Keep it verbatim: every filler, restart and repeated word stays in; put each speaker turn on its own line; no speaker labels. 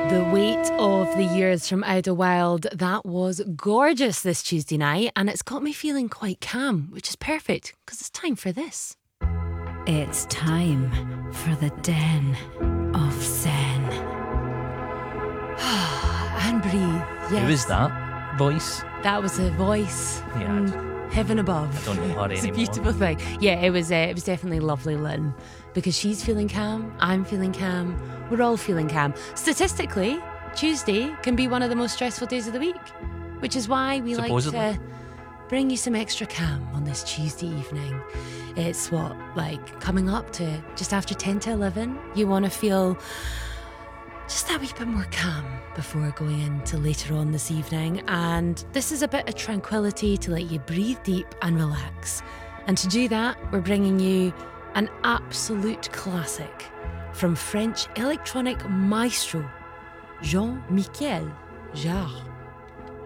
The Weight of the Years from Idlewild. That was gorgeous this Tuesday night, and it's got me feeling quite calm, which is perfect because it's time for this.
It's time for the Den of Zen.
And breathe. Yes.
Who is that voice?
That was a voice
Yeah,
from heaven above.
I don't know her
It's
anymore.
a beautiful thing. Yeah, it was. Uh, it was definitely lovely, Lynn, because she's feeling calm. I'm feeling calm. We're all feeling calm. Statistically, Tuesday can be one of the most stressful days of the week, which is why we
Supposedly.
like to bring you some extra calm on this Tuesday evening. It's what, like coming up to just after ten to eleven. You want to feel just that wee bit more calm before going into later on this evening. And this is a bit of tranquility to let you breathe deep and relax. And to do that, we're bringing you an absolute classic from French electronic maestro Jean-Michel Jarre.